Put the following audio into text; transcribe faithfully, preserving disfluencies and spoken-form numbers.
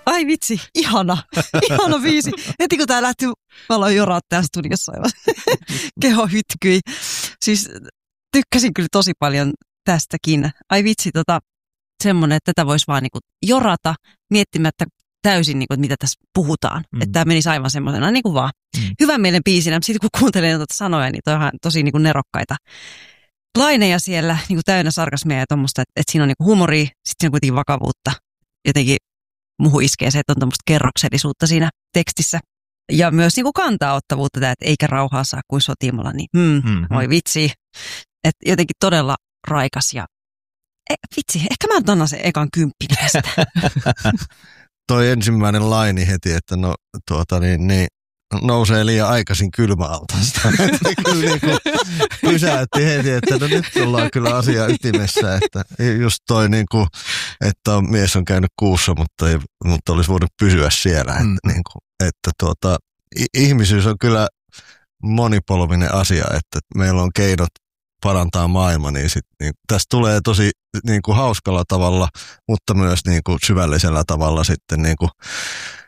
ai vitsi, ihana, ihana biisi. Heti kun tää lähti, mä aloin joraa täällä studiossa aivan. Keho hytkyi. Siis tykkäsin kyllä tosi paljon tästäkin. Ai vitsi, tota, semmoinen, että tätä voisi vaan niinku jorata miettimättä täysin, niinku, että mitä tässä puhutaan. Mm. Että tämä menisi aivan semmoisena niin kuin vaan. Mm. Hyvän mielen biisinä, mutta sitten kun kuuntelee noita sanoja, niin toi on tosi niinku nerokkaita laineja siellä, niinku täynnä sarkasmia ja tuommoista, että, että siinä on niinku humoria, sitten siinä on kuitenkin vakavuutta. Jotenkin muuhun iskee se, että on tuommoista kerroksellisuutta siinä tekstissä. Ja myös niinku kantaa-ottavuutta, tämä, että eikä rauhaa saa kuin sotimalla, niin hmm, mm-hmm. voi vitsi. Että jotenkin todella raikas ja e, vitsi, ehkä mä annan sen ekan kymppin tästä. Toi ensimmäinen laini heti, että no tuota niin, niin nousee liian aikaisin kylmäaltaasta. Kyllä niin kuin pysäytti heti, että no nyt ollaan kyllä asia ytimessä, että just toi niin kuin, että mies on käynyt kuussa, mutta, ei, mutta olisi voinut pysyä siellä. Että, mm. niin kuin, että tuota, ihmisyys on kyllä monipolvinen asia, että meillä on keinot parantaa maailma, niin, sit, niin tästä tulee tosi niin kuin hauskalla tavalla, mutta myös niin kuin syvällisellä tavalla sitten niin kuin